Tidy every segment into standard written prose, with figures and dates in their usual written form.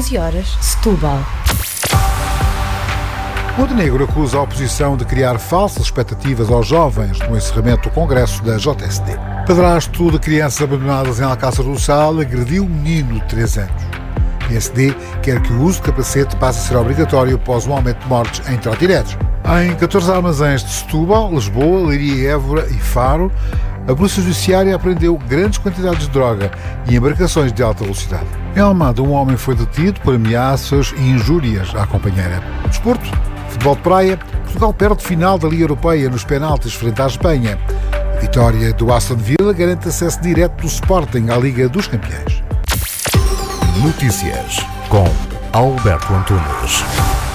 11h, Setúbal. Montenegro acusa a oposição de criar falsas expectativas aos jovens no encerramento do congresso da JSD. Padrasto de crianças abandonadas em Alcácer do Sal agrediu um menino de 3 anos. O PSD quer que o uso de capacete passe a ser obrigatório após um aumento de mortes em trotinetes. Em 14 armazéns de Setúbal, Lisboa, Leiria, Évora e Faro, a Polícia Judiciária apreendeu grandes quantidades de droga e embarcações de alta velocidade. Em Almada, um homem foi detido por ameaças e injúrias à companheira. Desporto, futebol de praia, Portugal perde final da Liga Europeia nos penaltis frente à Espanha. A vitória do Aston Villa garante acesso direto do Sporting à Liga dos Campeões. Notícias com Alberto Antunes.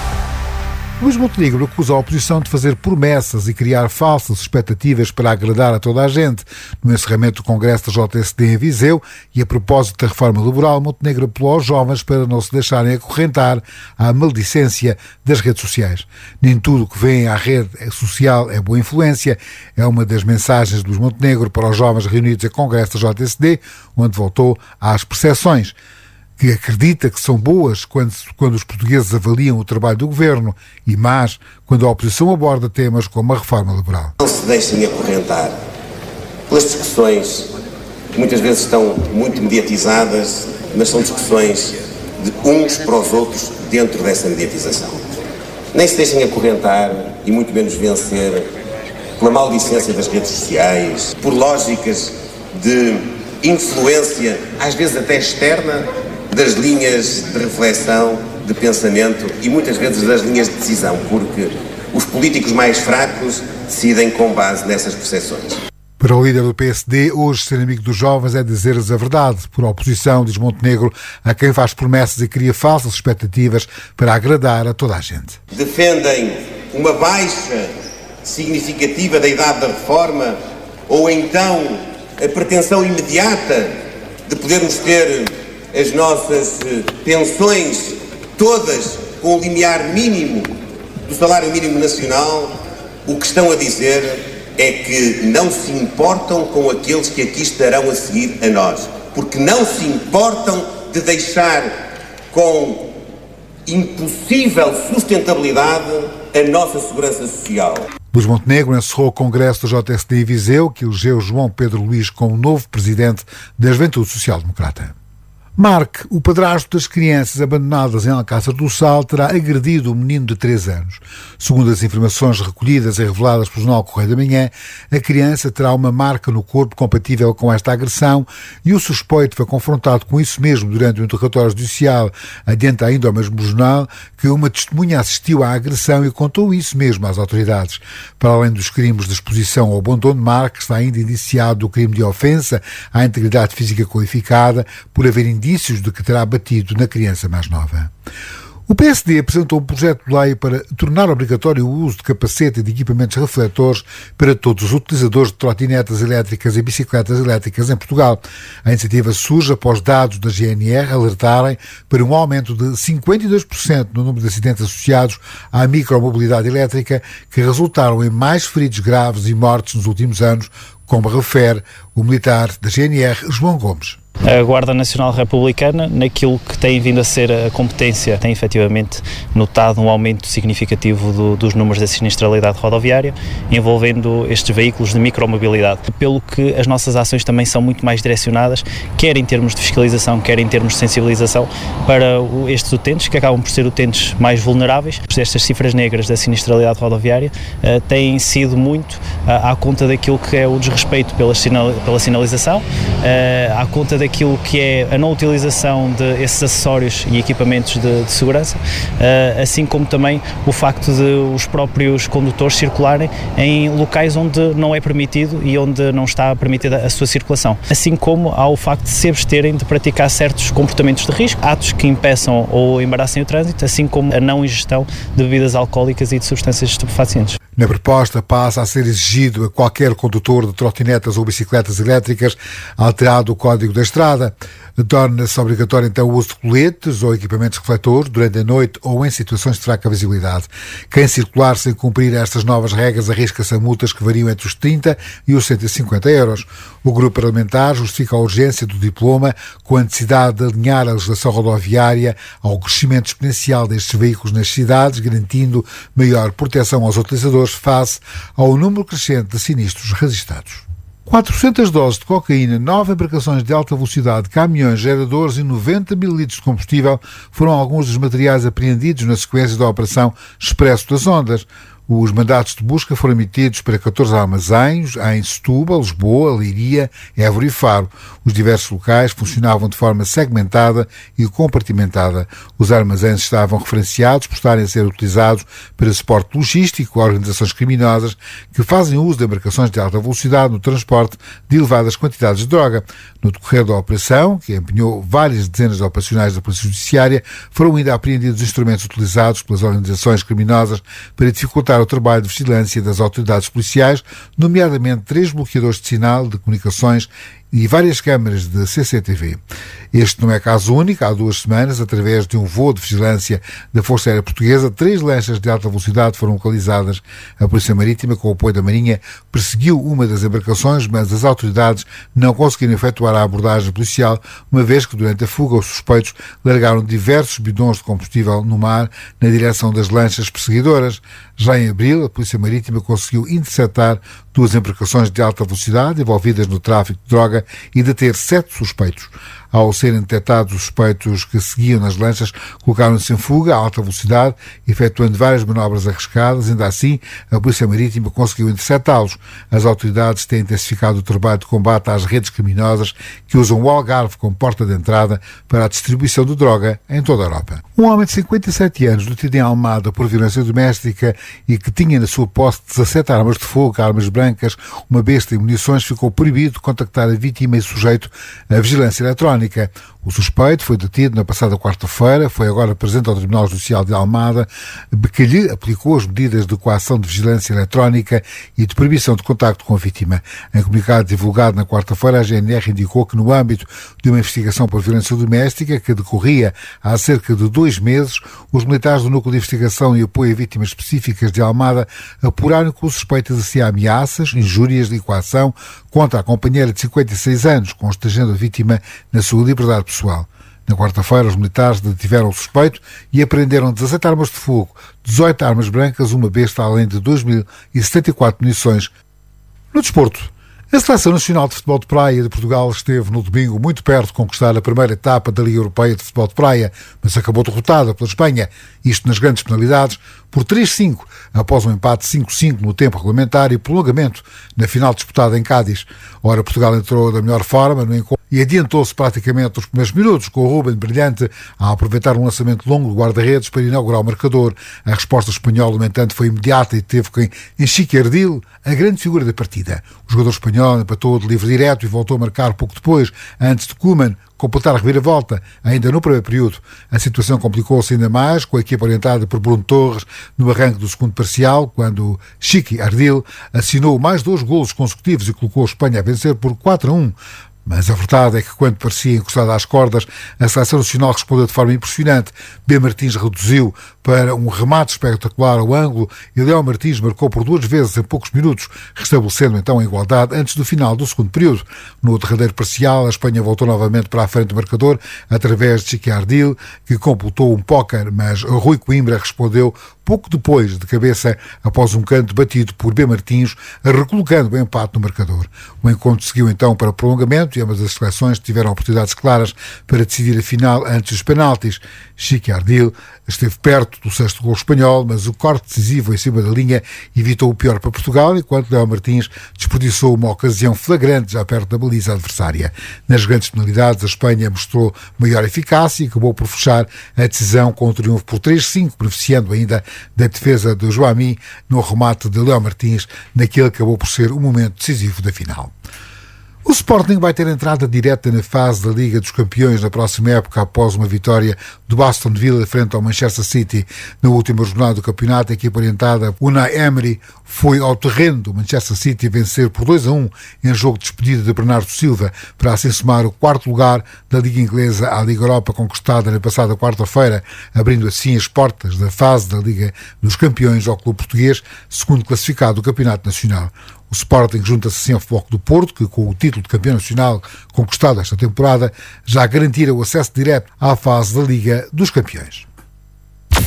Luís Montenegro acusa a oposição de fazer promessas e criar falsas expectativas para agradar a toda a gente. No encerramento do Congresso da JSD em Viseu e a propósito da reforma laboral, Montenegro apelou aos jovens para não se deixarem acorrentar à maledicência das redes sociais. Nem tudo o que vem à rede social é boa influência. É uma das mensagens de Luís Montenegro para os jovens reunidos em Congresso da JSD, onde voltou às percepções que acredita que são boas quando os portugueses avaliam o trabalho do governo e más quando a oposição aborda temas como a reforma laboral. Não se deixem acorrentar pelas discussões que muitas vezes estão muito mediatizadas, mas são discussões de uns para os outros dentro dessa mediatização. Nem se deixem acorrentar e muito menos vencer pela maldicência das redes sociais, por lógicas de influência, às vezes até externa, das linhas de reflexão, de pensamento e muitas vezes das linhas de decisão, porque os políticos mais fracos decidem com base nessas percepções. Para o líder do PSD, hoje ser amigo dos jovens é dizer-lhes a verdade, por oposição, diz Montenegro, a quem faz promessas e cria falsas expectativas para agradar a toda a gente. Defendem uma baixa significativa da idade da reforma ou então a pretensão imediata de podermos ter as nossas pensões todas com o limiar mínimo do salário mínimo nacional. O que estão a dizer é que não se importam com aqueles que aqui estarão a seguir a nós, porque não se importam de deixar com impossível sustentabilidade a nossa segurança social. Luís Montenegro encerrou o Congresso da JSD em Viseu, que elegeu João Pedro Luís como novo presidente da Juventude Social Democrata. Mark, o padrasto das crianças abandonadas em Alcácer do Sal, terá agredido um menino de 3 anos. Segundo as informações recolhidas e reveladas pelo jornal Correio da Manhã, a criança terá uma marca no corpo compatível com esta agressão e o suspeito foi confrontado com isso mesmo durante o interrogatório judicial. Adianta ainda ao mesmo jornal que uma testemunha assistiu à agressão e contou isso mesmo às autoridades. Para além dos crimes de exposição ao abandono, Mark está ainda indiciado do crime de ofensa à integridade física qualificada por haver indícios de que terá batido na criança mais nova. O PSD apresentou um projeto de lei para tornar obrigatório o uso de capacete e de equipamentos refletores para todos os utilizadores de trotinetas elétricas e bicicletas elétricas em Portugal. A iniciativa surge após dados da GNR alertarem para um aumento de 52% no número de acidentes associados à micromobilidade elétrica, que resultaram em mais feridos graves e mortes nos últimos anos, como refere o militar da GNR, João Gomes. A Guarda Nacional Republicana, naquilo que tem vindo a ser a competência, tem efetivamente notado um aumento significativo dos números da sinistralidade rodoviária envolvendo estes veículos de micromobilidade, pelo que as nossas ações também são muito mais direcionadas, quer em termos de fiscalização, quer em termos de sensibilização, para estes utentes, que acabam por ser utentes mais vulneráveis. Estas cifras negras da sinistralidade rodoviária têm sido muito à conta daquilo que é o desrespeito pela sinalização, à conta daquilo que é a não utilização desses acessórios e equipamentos de segurança, assim como também o facto de os próprios condutores circularem em locais onde não é permitido e onde não está permitida a sua circulação, assim como há o facto de se absterem de praticar certos comportamentos de risco, atos que impeçam ou embaraçem o trânsito, assim como a não ingestão de bebidas alcoólicas e de substâncias estupefacientes. Na proposta passa a ser exigido a qualquer condutor de trotinetas ou bicicletas elétricas alterado o código da estrada. Torna-se obrigatório então o uso de coletes ou equipamentos refletores durante a noite ou em situações de fraca visibilidade. Quem circular sem cumprir estas novas regras arrisca-se a multas que variam entre os 30 e os 150 euros. O grupo parlamentar justifica a urgência do diploma com a necessidade de alinhar a legislação rodoviária ao crescimento exponencial destes veículos nas cidades, garantindo maior proteção aos utilizadores face ao número crescente de sinistros registados. 400 doses de cocaína, 9 embarcações de alta velocidade, caminhões, geradores e 90 mil litros de combustível foram alguns dos materiais apreendidos na sequência da Operação Expresso das Ondas. Os mandatos de busca foram emitidos para 14 armazéns em Setúbal, Lisboa, Leiria, Évora e Faro. Os diversos locais funcionavam de forma segmentada e compartimentada. Os armazéns estavam referenciados por estarem a ser utilizados para suporte logístico a organizações criminosas que fazem uso de embarcações de alta velocidade no transporte de elevadas quantidades de droga. No decorrer da operação, que empenhou várias dezenas de operacionais da Polícia Judiciária, foram ainda apreendidos instrumentos utilizados pelas organizações criminosas para dificultar o trabalho de vigilância das autoridades policiais, nomeadamente 3 bloqueadores de sinal de comunicações e várias câmaras de CCTV. Este não é caso único. Há 2 semanas, através de um voo de vigilância da Força Aérea Portuguesa, 3 lanchas de alta velocidade foram localizadas. A Polícia Marítima, com o apoio da Marinha, perseguiu uma das embarcações, mas as autoridades não conseguiram efetuar a abordagem policial, uma vez que durante a fuga os suspeitos largaram diversos bidões de combustível no mar na direção das lanchas perseguidoras. Já em abril, a Polícia Marítima conseguiu interceptar 2 embarcações de alta velocidade envolvidas no tráfico de droga e deter 7 suspeitos. Ao serem detectados os suspeitos que seguiam nas lanchas, colocaram-se em fuga a alta velocidade, efetuando várias manobras arriscadas. Ainda assim, a Polícia Marítima conseguiu interceptá-los. As autoridades têm intensificado o trabalho de combate às redes criminosas que usam o Algarve como porta de entrada para a distribuição de droga em toda a Europa. Um homem de 57 anos, detido em Almada por violência doméstica e que tinha na sua posse 17 armas de fogo, armas brancas, uma besta e munições, ficou proibido de contactar a vítima e sujeito à vigilância eletrónica. O suspeito foi detido na passada quarta-feira, foi agora presente ao Tribunal Judicial de Almada, que lhe aplicou as medidas de coação de vigilância eletrónica e de proibição de contacto com a vítima. Em comunicado divulgado na quarta-feira, a GNR indicou que no âmbito de uma investigação por violência doméstica que decorria há cerca de 2 meses, os militares do Núcleo de Investigação e Apoio a Vítimas Específicas de Almada apuraram que o suspeito exercia ameaças, injúrias e coação contra a companheira de 56 anos, constrangendo a vítima na sua liberdade pessoal. Na quarta-feira, os militares detiveram o suspeito e apreenderam 17 armas de fogo, 18 armas brancas, uma besta, além de 2.074 munições. No desporto, a Seleção Nacional de Futebol de Praia de Portugal esteve no domingo muito perto de conquistar a primeira etapa da Liga Europeia de Futebol de Praia, mas acabou derrotada pela Espanha, isto nas grandes penalidades, por 3-5, após um empate 5-5 no tempo regulamentar e prolongamento na final disputada em Cádiz. Ora, Portugal entrou da melhor forma no encontro e adiantou-se praticamente nos primeiros minutos, com o Ruben brilhante a aproveitar um lançamento longo do guarda-redes para inaugurar o marcador. A resposta espanhola, no entanto, foi imediata e teve quem Enchique Ardil, a grande figura da partida. O jogador espanhol empatou de livre direto e voltou a marcar pouco depois, antes de Koeman completar a reviravolta, ainda no primeiro período. A situação complicou-se ainda mais, com a equipa orientada por Bruno Torres no arranque do segundo parcial, quando Chiqui Ardil assinou mais 2 golos consecutivos e colocou a Espanha a vencer por 4-1. Mas a verdade é que, quando parecia encostada às cordas, a Seleção Nacional respondeu de forma impressionante. B. Martins reduziu para um remate espetacular ao ângulo e Léo Martins marcou por 2 vezes em poucos minutos, restabelecendo então a igualdade antes do final do segundo período. No derradeiro parcial, a Espanha voltou novamente para a frente do marcador através de Chiqui Ardil, que completou um póquer, mas Rui Coimbra respondeu pouco depois, de cabeça, após um canto batido por B. Martins, recolocando o empate no marcador. O encontro seguiu então para prolongamento e ambas as seleções tiveram oportunidades claras para decidir a final antes dos penaltis. Chiqui Ardil esteve perto do 6º golo espanhol, mas o corte decisivo em cima da linha evitou o pior para Portugal, enquanto Léo Martins desperdiçou uma ocasião flagrante já perto da baliza adversária. Nas grandes penalidades, a Espanha mostrou maior eficácia e acabou por fechar a decisão com um triunfo por 3-5, beneficiando ainda da defesa do Joami no remate de Léo Martins, naquele que acabou por ser o momento decisivo da final. O Sporting vai ter entrada direta na fase da Liga dos Campeões na próxima época após uma vitória do Aston Villa frente ao Manchester City na última jornada do campeonato. A equipa orientada por Unai Emery foi ao terreno do Manchester City vencer por 2-1 em jogo de despedida de Bernardo Silva para assim somar o quarto lugar da Liga Inglesa à Liga Europa conquistada na passada quarta-feira, abrindo assim as portas da fase da Liga dos Campeões ao clube português, segundo classificado do Campeonato Nacional. O Sporting junta-se assim ao Futebol Clube do Porto, que com o título de campeão nacional conquistado esta temporada já garantira o acesso direto à fase da Liga dos Campeões.